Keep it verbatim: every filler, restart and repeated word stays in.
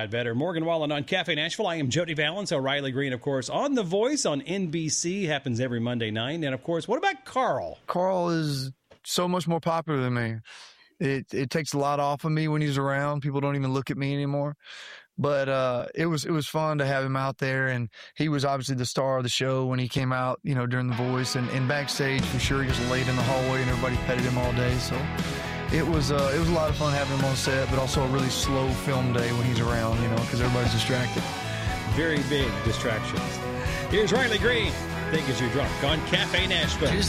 got better. Morgan Wallen on Cafe Nashville. I am Jody Valance. O'Reilly Green, of course, on The Voice on N B C. Happens every Monday night. And, of course, what about Carl? Carl is so much more popular than me. It it takes a lot off of me when he's around. People don't even look at me anymore. But uh, it was it was fun to have him out there, and he was obviously the star of the show when he came out, you know, during The Voice, and, and backstage for sure. He just laid in the hallway, and everybody petted him all day. So it was uh, it was a lot of fun having him on set, but also a really slow film day when he's around, you know, because everybody's distracted. Very big distractions. Here's Riley Green. Think as you're drunk on Cafe Nashville.